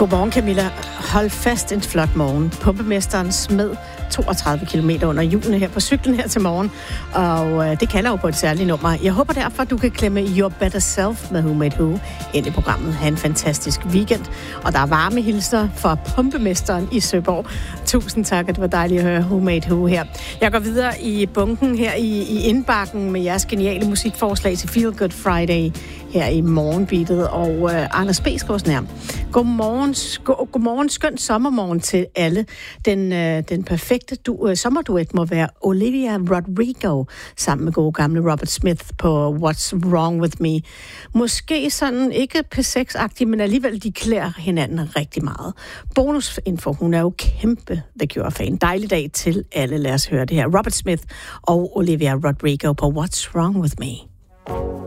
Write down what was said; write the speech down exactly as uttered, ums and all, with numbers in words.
Godmorgen, Camilla. Hold fast en flot morgen. Pumpemesteren smed toogtredive kilometer under hjulene her på cyklen her til morgen, og øh, det kalder jo på et særligt nummer. Jeg håber derfor, at du kan klemme Your Better Self med Who Made Who ind i programmet. Ha' en fantastisk weekend, og der er varme hilsner fra pumpemesteren i Søborg. Tusind tak, at det var dejligt at høre Who Made Who her. Jeg går videre i bunken her i, i indbakken med jeres geniale musikforslag til Feel Good Friday her i morgenbeatet, og øh, Anders B. skriver sådan her. Godmorgen, sk- godmorgen, skøn sommermorgen til alle. Den, øh, den perfekte du- øh, sommerduet må være Olivia Rodrigo sammen med gode gamle Robert Smith på What's Wrong With Me. Måske sådan ikke P seks-agtig, men alligevel de klæder hinanden rigtig meget. Bonusinfo, hun er jo kæmpe The Cure-fan. Dejlig dag til alle. Lad os høre det her. Robert Smith og Olivia Rodrigo på What's Wrong With Me.